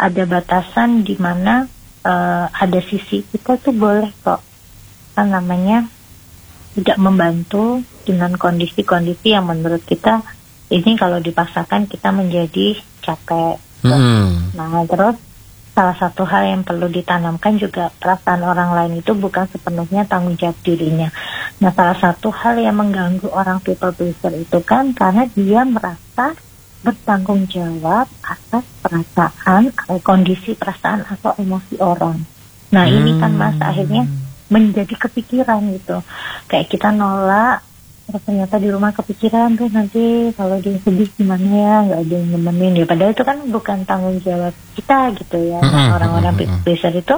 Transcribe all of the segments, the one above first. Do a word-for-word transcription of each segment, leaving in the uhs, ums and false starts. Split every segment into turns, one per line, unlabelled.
ada batasan di mana uh, ada sisi kita tuh boleh kok apa namanya tidak membantu dengan kondisi-kondisi yang menurut kita ini kalau dipaksakan kita menjadi capek. Hmm. Nah terus salah satu hal yang perlu ditanamkan juga perasaan orang lain itu bukan sepenuhnya tanggung jawab dirinya. Nah salah satu hal yang mengganggu orang people pleaser itu kan karena dia merasa bertanggung jawab atas perasaan, kondisi perasaan atau emosi orang. Nah hmm. ini kan mas akhirnya menjadi kepikiran gitu. Kayak kita nolak, terus ternyata di rumah kepikiran tuh nanti kalau dia sedih gimana ya, nggak ada yang nemenin ya. Padahal itu kan bukan tanggung jawab kita gitu ya. Nah, orang-orang people pleaser itu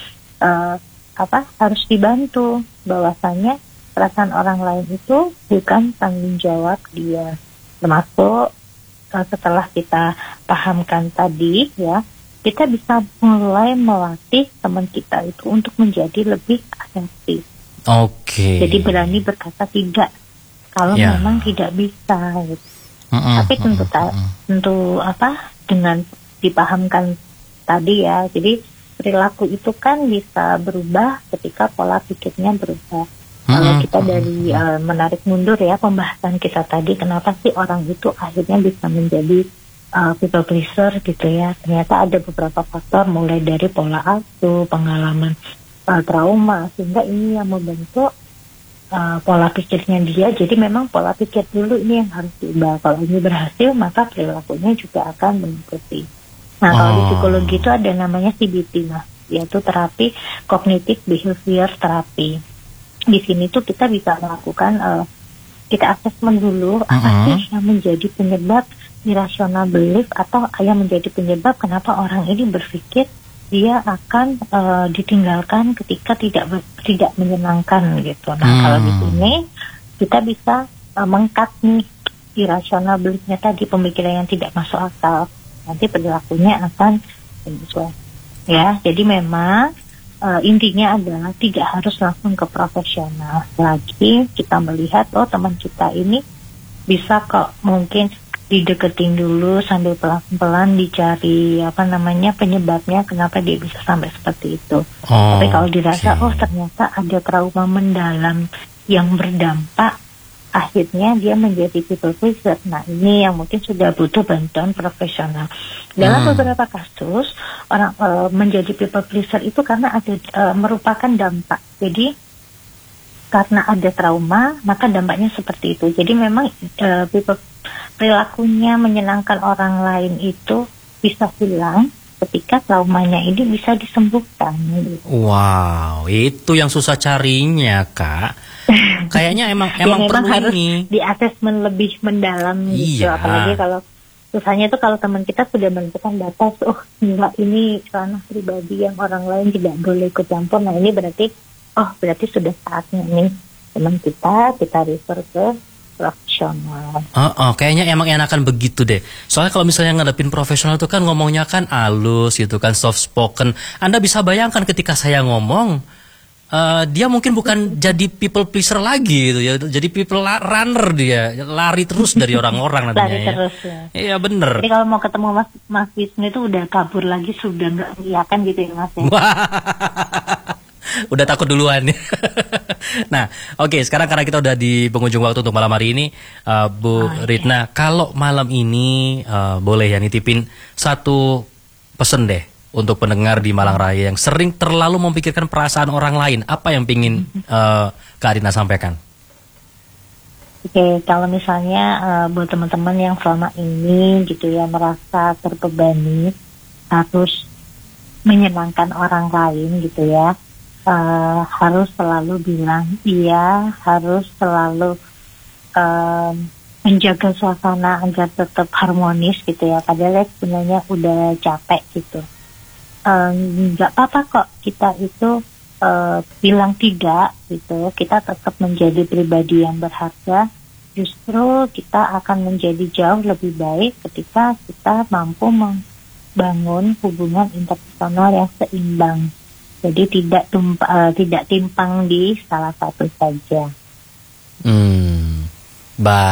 uh, apa harus dibantu bahwasanya perasaan orang lain itu bukan tanggung jawab dia. Termasuk uh, setelah kita pahamkan tadi ya, kita bisa mulai melatih teman kita itu untuk menjadi lebih asertif. Oke. Okay. Jadi berani berkata tidak kalau yeah. memang tidak bisa. Gitu. Mm-mm, Tapi tentu mm-mm. tentu apa dengan dipahamkan tadi ya. Jadi perilaku itu kan bisa berubah ketika pola pikirnya berubah. Mm-mm, Kalau kita dari uh, menarik mundur ya pembahasan kita tadi, kenapa sih orang itu akhirnya bisa menjadi Uh, people pleaser gitu ya. Ternyata ada beberapa faktor mulai dari pola asuh, pengalaman uh, trauma sehingga ini yang membentuk uh, pola pikirnya dia. Jadi memang pola pikir dulu ini yang harus diubah. Kalau ini berhasil maka perilakunya juga akan mengikuti. Nah oh. kalau di psikologi itu ada namanya C B T nah, yaitu terapi Cognitive Behavior Therapy. Di sini tuh kita bisa melakukan uh, kita asesmen dulu uh-huh. apa sih yang menjadi penyebab irrational belief atau yang menjadi penyebab kenapa orang ini berpikir dia akan uh, ditinggalkan ketika tidak ber, tidak menyenangkan gitu. Nah hmm. kalau di sini kita bisa uh, mengkat nih irrational beliefnya tadi, pemikiran yang tidak masuk akal. Nanti perilakunya akan sesuai. Ya, jadi memang uh, intinya adalah tidak harus langsung ke profesional. Lagi kita melihat oh teman kita ini bisa kok mungkin dideketin dulu sambil pelan-pelan dicari apa namanya penyebabnya kenapa dia bisa sampai seperti itu. Oh, tapi kalau dirasa okay. oh ternyata ada trauma mendalam yang berdampak akhirnya dia menjadi people pleaser. Nah ini yang mungkin sudah butuh bantuan profesional. Dalam hmm. beberapa kasus orang uh, menjadi people pleaser itu karena ada uh, merupakan dampak. Jadi karena ada trauma maka dampaknya seperti itu. Jadi memang uh, people perilakunya menyenangkan orang lain itu bisa hilang ketika traumanya ini bisa disembuhkan.
Wow, itu yang susah carinya, Kak. Kayaknya emang
ya,
emang
memang
perlu
harus
ini
di asesmen lebih mendalam gitu.
Iya.
Apalagi kalau susahnya itu kalau teman kita sudah menentukan batas, oh enggak ini ranah pribadi yang orang lain tidak boleh ikut campur. Nah ini berarti, oh berarti sudah saatnya nih teman kita kita refer ke profesional.
Oh, oh, kayaknya emang enakan begitu deh. Soalnya kalau misalnya ngadepin profesional itu kan ngomongnya kan halus gitu kan, soft spoken. Anda bisa bayangkan ketika saya ngomong, uh, dia mungkin bukan jadi people pleaser lagi gitu ya, jadi people runner dia, lari terus dari orang-orang nantinya. Lari terus ya. Iya bener.
Jadi kalau mau ketemu Mas Mas Wisnu itu udah kabur lagi, sudah nggak kelihatan gitu ya Mas ya.
Udah takut duluan. Nah, oke, okay, sekarang karena kita udah di penghujung waktu untuk malam hari ini, uh, Bu oh, Ritna, okay. kalau malam ini uh, boleh ya nitipin satu pesen deh untuk pendengar di Malang Raya yang sering terlalu memikirkan perasaan orang lain, apa yang pingin uh, Kak Ritna sampaikan?
Oke, okay, kalau misalnya uh, buat teman-teman yang selama ini gitu ya merasa terbebani harus menyenangkan orang lain gitu ya. Uh, harus selalu bilang iya, harus selalu uh, menjaga suasana agar tetap harmonis gitu ya. Padahal sebenarnya udah capek gitu. Nggak uh, apa-apa kok kita itu uh, bilang tidak gitu. Kita tetap menjadi pribadi yang berharga. Justru kita akan menjadi jauh lebih baik ketika kita mampu membangun hubungan interpersonal yang seimbang. Jadi tidak tumpa, uh, tidak timpang di salah satu saja.
Hmm,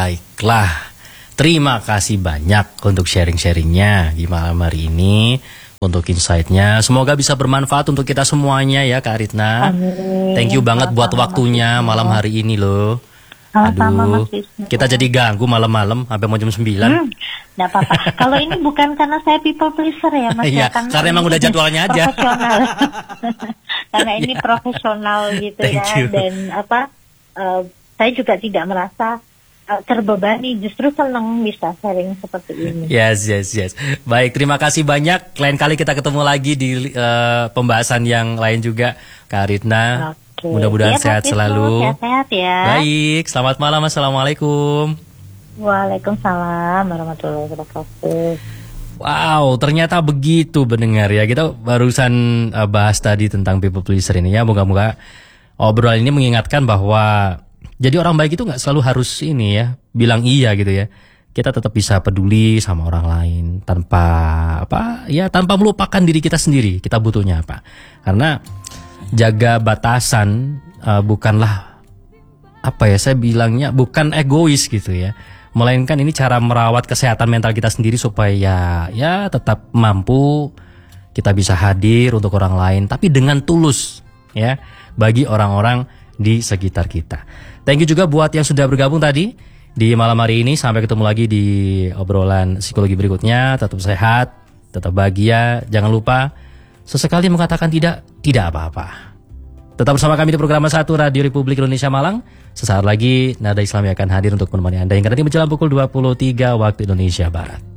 baiklah. Terima kasih banyak untuk sharing-sharingnya di malam hari ini. untuk insight-nya. Semoga bisa bermanfaat untuk kita semuanya ya Kak Ritna.
Amin.
Thank you banget buat
Sama-sama,
waktunya
Mas
malam hari ini loh.
Sama-sama,
Aduh,
Mas Wisnu.
kita jadi ganggu malam-malam sampai mau jam sembilan.
Hmm, nggak apa-apa. Kalau ini bukan karena saya people pleaser ya, Mas.
Iya,
ya,
karena emang udah jadwalnya aja.
Profesional. Karena ini
Iya.
profesional gitu
Thank
ya.
you.
Dan apa? uh, saya juga tidak merasa uh, terbebani. Justru senang bisa sharing seperti ini.
Yes, yes, yes. Baik, terima kasih banyak. Lain kali kita ketemu lagi di uh, pembahasan yang lain juga, Kak Ritna.
Oke.
Mudah-mudahan
Ya,
sehat
Mas Wisnu,
selalu.
Sehat-sehat ya.
Baik, selamat malam. Assalamualaikum.
Waalaikumsalam warahmatullahi wabarakatuh.
Wow, ternyata begitu pendengar ya. Kita barusan uh, bahas tadi tentang people pleaser ini ya. Moga-moga obrolan ini mengingatkan bahwa jadi orang baik itu nggak selalu harus ini ya, bilang iya gitu ya. Kita tetap bisa peduli sama orang lain tanpa apa ya, tanpa melupakan diri kita sendiri. Kita butuhnya apa? Karena jaga batasan uh, bukanlah apa ya, saya bilangnya bukan egois gitu ya, melainkan ini cara merawat kesehatan mental kita sendiri supaya ya tetap mampu kita bisa hadir untuk orang lain tapi dengan tulus ya bagi orang-orang di sekitar kita. Thank you juga buat yang sudah bergabung tadi di malam hari ini. Sampai ketemu lagi di obrolan psikologi berikutnya. Tetap sehat, tetap bahagia. Jangan lupa sesekali mengatakan tidak, tidak apa-apa. Tetap bersama kami di program satu Radio Republik Indonesia Malang. Sesaat lagi Nada Islami akan hadir untuk menemani Anda hingga nanti menjelang pukul dua puluh tiga waktu Indonesia Barat.